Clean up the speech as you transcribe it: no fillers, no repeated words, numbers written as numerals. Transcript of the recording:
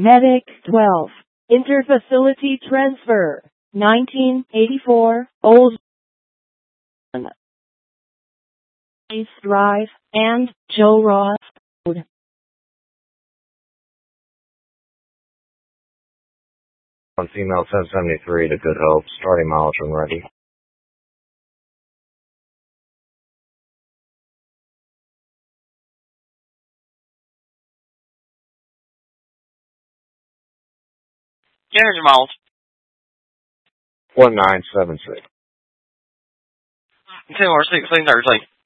Medic 12. Interfacility transfer. 1984. Old Ace Drive and Joe Ross. On female 1073 to Good Hope, starting mileage when ready. Yeah, here's your miles. 1976. 2 or 16 Thursday.